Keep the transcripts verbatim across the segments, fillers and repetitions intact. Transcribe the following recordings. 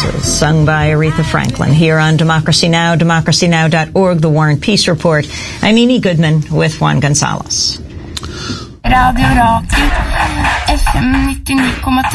Voices, sung by Aretha Franklin, here on Democracy Now!, democracy now dot org, The War and Peace Report. I'm Amy Goodman with Juan Gonzalez. Radio Rakel, F M ninety-nine point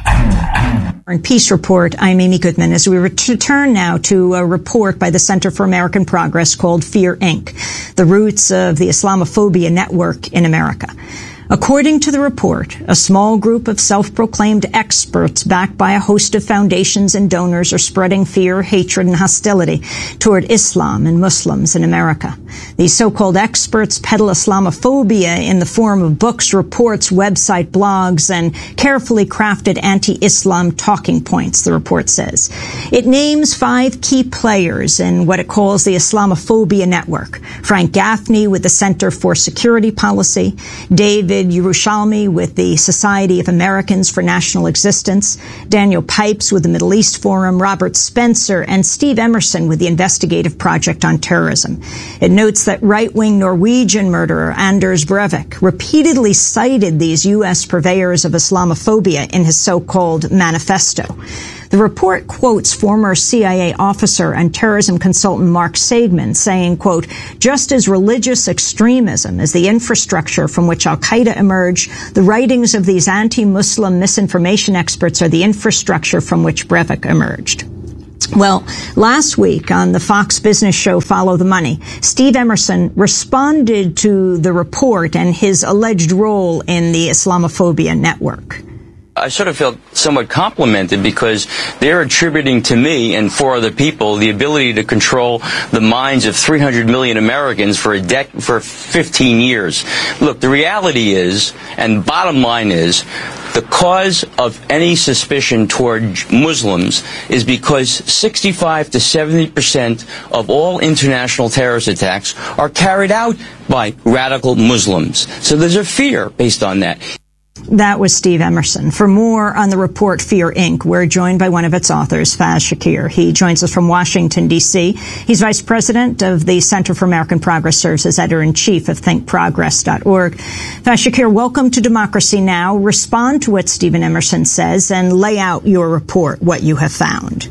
three. And Peace Report, I'm Amy Goodman. As we return now to a report by the Center for American Progress called Fear Incorporated, the roots of the Islamophobia network in America. According to the report, a small group of self-proclaimed experts backed by a host of foundations and donors are spreading fear, hatred, and hostility toward Islam and Muslims in America. These so-called experts peddle Islamophobia in the form of books, reports, website, blogs, and carefully crafted anti-Islam talking points, the report says. It names five key players in what it calls the Islamophobia network. Frank Gaffney with the Center for Security Policy, David Yerushalmi with the Society of Americans for National Existence, Daniel Pipes with the Middle East Forum, Robert Spencer, and Steve Emerson with the Investigative Project on Terrorism. It notes that right-wing Norwegian murderer Anders Breivik repeatedly cited these U S purveyors of Islamophobia in his so-called manifesto. The report quotes former C I A officer and terrorism consultant Mark Seidman saying, quote, just as religious extremism is the infrastructure from which al-Qaeda emerged, the writings of these anti-Muslim misinformation experts are the infrastructure from which Breivik emerged. Well, last week on the Fox Business show Follow the Money, Steve Emerson responded to the report and his alleged role in the Islamophobia network. I sort of felt somewhat complimented because they're attributing to me and four other people the ability to control the minds of three hundred million Americans for a dec- for fifteen years. Look, the reality is, and bottom line is, the cause of any suspicion toward Muslims is because sixty-five to seventy percent of all international terrorist attacks are carried out by radical Muslims. So there's a fear based on that. That was Steve Emerson. For more on the report Fear Incorporated, we're joined by one of its authors, Faz Shakir. He joins us from Washington, D C. He's vice president of the Center for American Progress, serves as editor-in-chief of think progress dot org. Faz Shakir, welcome to Democracy Now! Respond to what Stephen Emerson says and lay out your report, what you have found.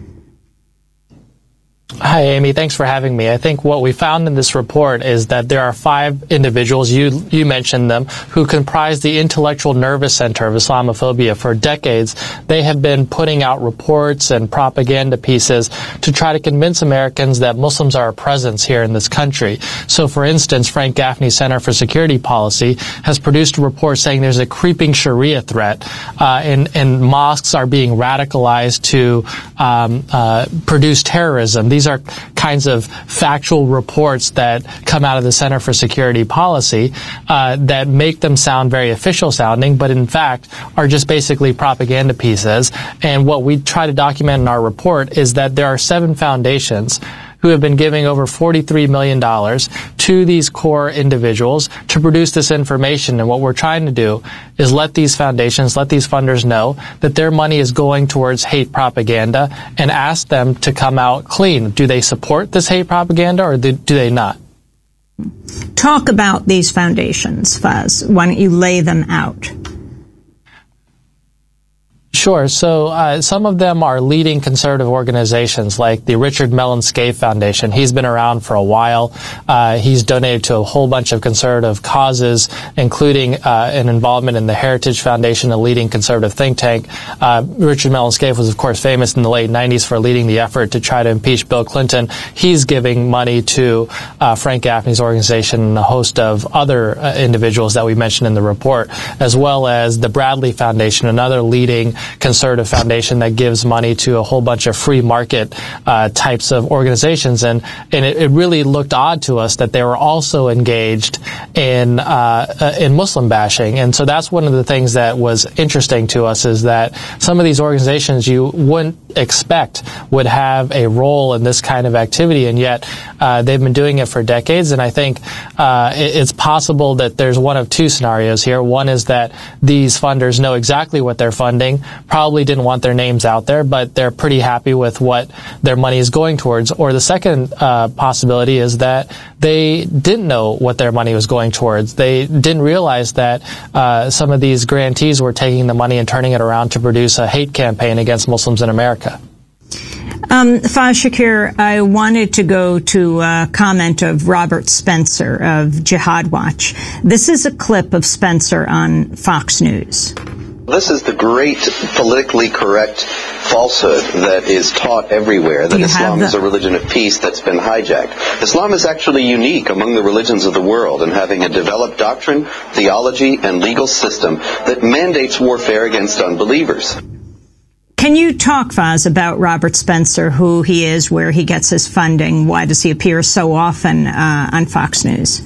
Hi, Amy. Thanks for having me. I think what we found in this report is that there are five individuals, you you mentioned them, who comprise the intellectual nervous center of Islamophobia. For decades, they have been putting out reports and propaganda pieces to try to convince Americans that Muslims are a presence here in this country. So, for instance, Frank Gaffney's Center for Security Policy has produced a report saying there's a creeping Sharia threat, uh, and, and mosques are being radicalized to um, uh, produce terrorism. These are kinds of factual reports that come out of the Center for Security Policy uh, that make them sound very official sounding, but in fact are just basically propaganda pieces. And what we try to document in our report is that there are seven foundations who have been giving over forty-three million dollars to these core individuals to produce this information. And what we're trying to do is let these foundations, let these funders know that their money is going towards hate propaganda and ask them to come out clean. Do they support this hate propaganda or do, do they not? Talk about these foundations, Faz. Why don't you lay them out? Sure. So uh, some of them are leading conservative organizations like the Richard Mellon Scaife Foundation. He's been around for a while. Uh, he's donated to a whole bunch of conservative causes, including uh, an involvement in the Heritage Foundation, a leading conservative think tank. Uh, Richard Mellon Scaife was, of course, famous in the late nineties for leading the effort to try to impeach Bill Clinton. He's giving money to uh, Frank Gaffney's organization and a host of other uh, individuals that we mentioned in the report, as well as the Bradley Foundation, another leading conservative foundation that gives money to a whole bunch of free market uh, types of organizations. And, and it, it really looked odd to us that they were also engaged in uh, uh, in Muslim bashing. And so that's one of the things that was interesting to us, is that some of these organizations you wouldn't expect would have a role in this kind of activity, and yet uh, they've been doing it for decades. And I think uh, it, it's possible that there's one of two scenarios here. One is that these funders know exactly what they're funding, probably didn't want their names out there, but they're pretty happy with what their money is going towards. Or the second uh, possibility is that they didn't know what their money was going towards. They didn't realize that uh, some of these grantees were taking the money and turning it around to produce a hate campaign against Muslims in America. Um, Faz Shakir, I wanted to go to a comment of Robert Spencer of Jihad Watch. This is a clip of Spencer on Fox News. This is the great politically correct falsehood that is taught everywhere, that Islam the- is a religion of peace that's been hijacked. Islam is actually unique among the religions of the world in having a developed doctrine, theology, and legal system that mandates warfare against unbelievers. Can you talk, Faz, about Robert Spencer, who he is, where he gets his funding? Why does he appear so often uh, on Fox News?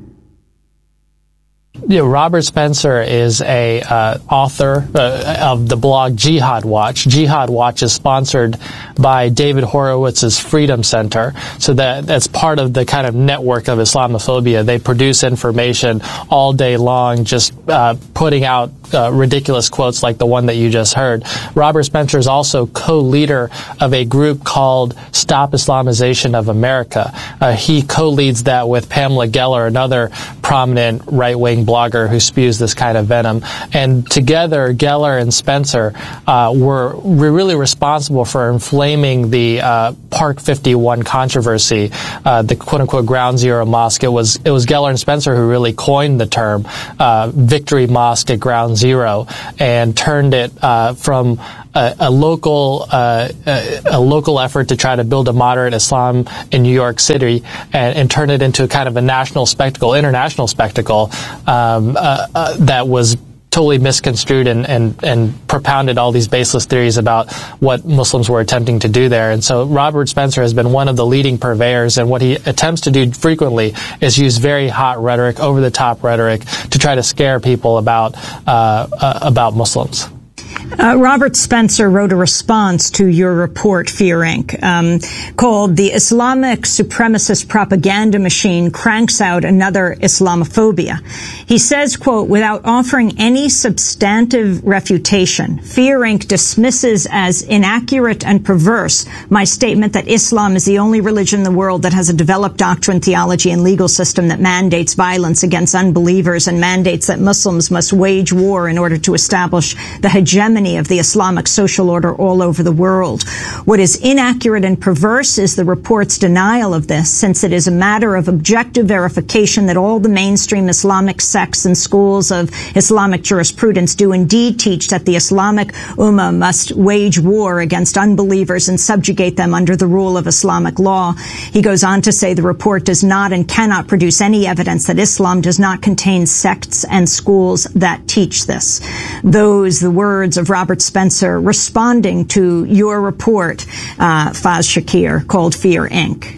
Yeah, Robert Spencer is a uh, author uh, of the blog Jihad Watch. Jihad Watch is sponsored by David Horowitz's Freedom Center, so that that's part of the kind of network of Islamophobia. They produce information all day long, just uh, putting out uh, ridiculous quotes like the one that you just heard. Robert Spencer is also co-leader of a group called Stop Islamization of America. Uh, he co-leads that with Pamela Geller, another prominent right-wing blogger who spews this kind of venom. And together, Geller and Spencer uh, were, were really responsible for inflaming the uh, Park fifty-one controversy, uh, the quote-unquote Ground Zero Mosque. It was it was Geller and Spencer who really coined the term uh, Victory Mosque at Ground Zero and turned it uh, from a, a local uh, a, a local effort to try to build a moderate Islam in New York City and, and turn it into a kind of a national spectacle, international spectacle um, uh, uh, that was totally misconstrued and, and, and propounded all these baseless theories about what Muslims were attempting to do there. And so Robert Spencer has been one of the leading purveyors, and what he attempts to do frequently is use very hot rhetoric, over-the-top rhetoric, to try to scare people about uh, uh, about Muslims. Uh, Robert Spencer wrote a response to your report, Fear Incorporated, um, called "The Islamic Supremacist Propaganda Machine Cranks Out Another Islamophobia." He says, quote, "Without offering any substantive refutation, Fear Incorporated dismisses as inaccurate and perverse my statement that Islam is the only religion in the world that has a developed doctrine, theology, and legal system that mandates violence against unbelievers and mandates that Muslims must wage war in order to establish the hegemony of the Islamic social order all over the world. What is inaccurate and perverse is the report's denial of this, since it is a matter of objective verification that all the mainstream Islamic sects and schools of Islamic jurisprudence do indeed teach that the Islamic Ummah must wage war against unbelievers and subjugate them under the rule of Islamic law." He goes on to say the report does not and cannot produce any evidence that Islam does not contain sects and schools that teach this. Those, the words of Robert Spencer responding to your report, uh, Faz Shakir, called Fear Incorporated.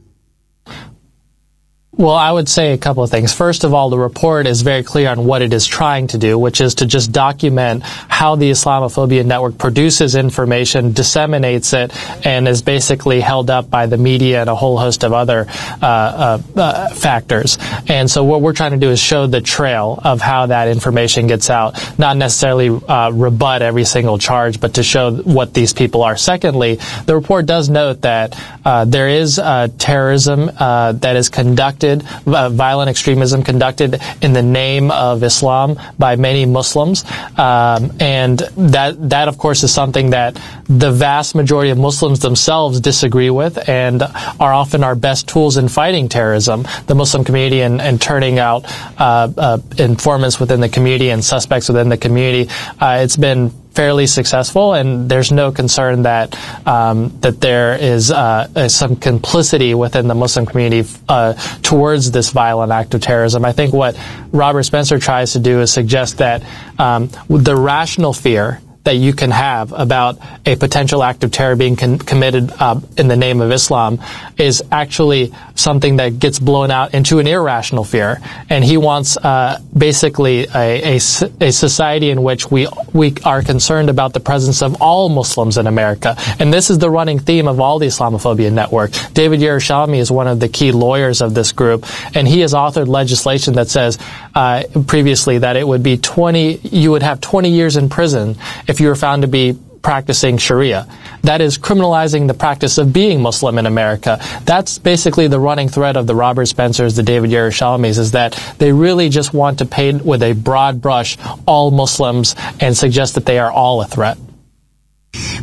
Well, I would say a couple of things. First of all, the report is very clear on what it is trying to do, which is to just document how the Islamophobia Network produces information, disseminates it, and is basically held up by the media and a whole host of other uh, uh, uh, factors. And so what we're trying to do is show the trail of how that information gets out, not necessarily uh, rebut every single charge, but to show what these people are. Secondly, the report does note that uh, there is uh, terrorism uh, that is conducted Uh, violent extremism conducted in the name of Islam by many Muslims, um, and that that of course is something that the vast majority of Muslims themselves disagree with, and are often our best tools in fighting terrorism. The Muslim community and, and turning out uh, uh, informants within the community and suspects within the community. Uh, it's been fairly successful, and there's no concern that um, that there is uh, some complicity within the Muslim community uh, towards this violent act of terrorism. I think what Robert Spencer tries to do is suggest that um, the rational fear that you can have about a potential act of terror being con- committed uh, in the name of Islam is actually something that gets blown out into an irrational fear. And he wants uh, basically a, a, a society in which we we are concerned about the presence of all Muslims in America. And this is the running theme of all the Islamophobia Network. David Yerushalmi is one of the key lawyers of this group, and he has authored legislation that says uh, previously that it would be twenty, you would have twenty years in prison if you were found to be practicing Sharia. That is criminalizing the practice of being Muslim in America. That's basically the running thread of the Robert Spencers, the David Yerushalmis, is that they really just want to paint with a broad brush all Muslims and suggest that they are all a threat.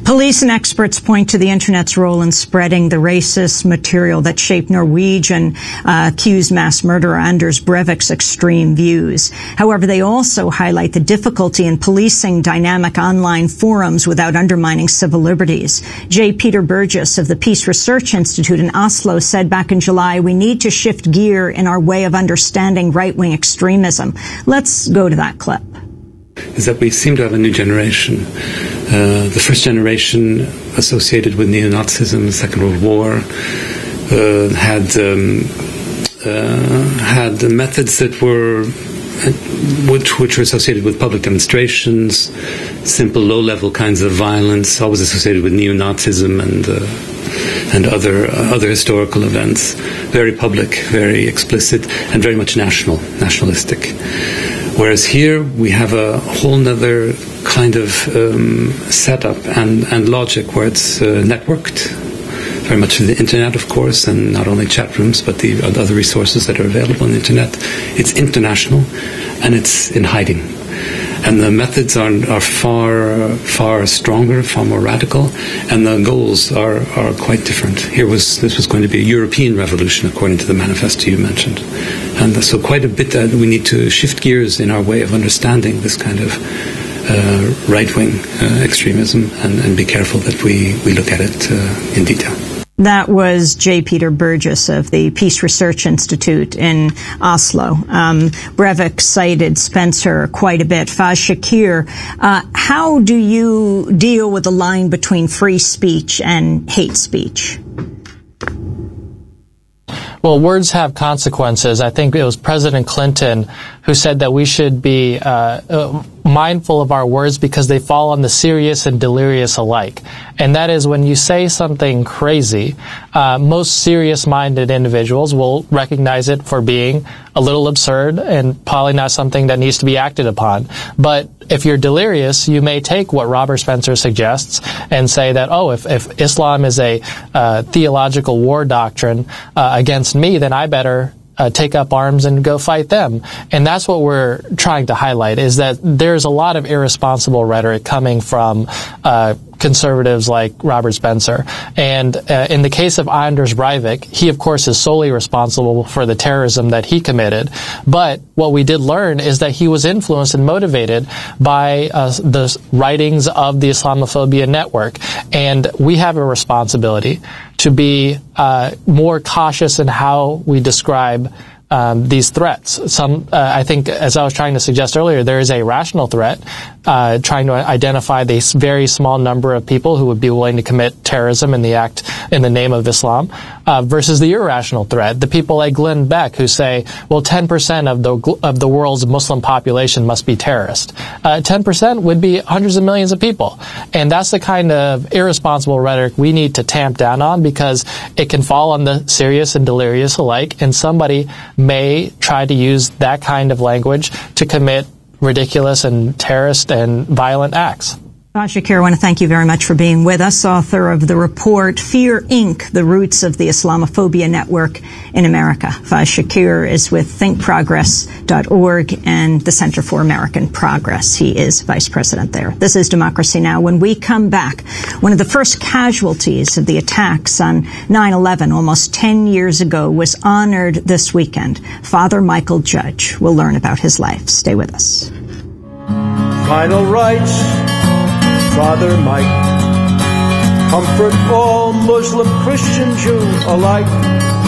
Police and experts point to the Internet's role in spreading the racist material that shaped Norwegian uh, accused mass murderer Anders Breivik's extreme views. However, they also highlight the difficulty in policing dynamic online forums without undermining civil liberties. J. Peter Burgess of the Peace Research Institute in Oslo said back in July, we need to shift gear in our way of understanding right-wing extremism. Let's go to that clip. Is that we seem to have a new generation. Uh, the first generation associated with neo-Nazism, the Second World War, uh, had um, uh, had methods that were which, which were associated with public demonstrations, simple low-level kinds of violence, always associated with neo-Nazism and uh, and other uh, other historical events. Very public, very explicit, and very much national, nationalistic. Whereas here we have a whole other kind of um, setup and, and logic where it's uh, networked, very much through the internet, of course, and not only chat rooms, but the other resources that are available on the internet. It's international, and it's in hiding. And the methods are, are far, far stronger, far more radical, and the goals are, are quite different. Here was this was going to be a European revolution, according to the manifesto you mentioned, and so quite a bit that we need to shift gears in our way of understanding this kind of uh, right-wing uh, extremism, and, and be careful that we we look at it uh, in detail. That was J. Peter Burgess of the Peace Research Institute in Oslo. Um, Breivik cited Spencer quite a bit. Faz Shakir, uh, how do you deal with the line between free speech and hate speech? Well, words have consequences. I think it was President Clinton who said that we should be uh, uh, mindful of our words because they fall on the serious and delirious alike. And that is when you say something crazy, uh, most serious-minded individuals will recognize it for being a little absurd and probably not something that needs to be acted upon. But if you're delirious, you may take what Robert Spencer suggests and say that, oh, if, if Islam is a uh, theological war doctrine uh, against me, then I better Uh, take up arms and go fight them. And that's what we're trying to highlight, is that there's a lot of irresponsible rhetoric coming from uh, conservatives like Robert Spencer. And uh, in the case of Anders Breivik, he, of course, is solely responsible for the terrorism that he committed. But what we did learn is that he was influenced and motivated by uh, the writings of the Islamophobia network. And we have a responsibility to be uh, more cautious in how we describe um, these threats. Some, uh, I think, as I was trying to suggest earlier, there is a rational threat, uh, trying to identify this very small number of people who would be willing to commit terrorism in the act in the name of Islam, uh, versus the irrational threat, the people like Glenn Beck who say, well, ten percent of the of the world's Muslim population must be terrorist. Uh, ten percent would be hundreds of millions of people. And that's the kind of irresponsible rhetoric we need to tamp down on, because it can fall on the serious and delirious alike, and somebody may try to use that kind of language to commit ridiculous and terrorist and violent acts. Faz Shakir, I want to thank you very much for being with us, author of the report Fear Incorporated, The Roots of the Islamophobia Network in America. Faz Shakir is with think progress dot org and the Center for American Progress. He is vice president there. This is Democracy Now! When we come back, one of the first casualties of the attacks on nine eleven almost ten years ago was honored this weekend. Father Michael Judge. We'll learn about his life. Stay with us. Final rites, Father Mike, comfort all Muslim, Christian, Jew alike.